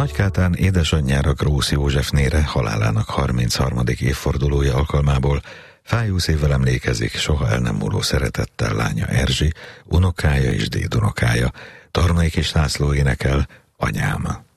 Nagykátán édesanyjára, Grósz Józsefnére halálának 33. évfordulója alkalmából fájó szívvel emlékezik soha el nem múló szeretettel lánya Erzsi, unokája és dédunokája. Tarnai Kis László énekel Anyám.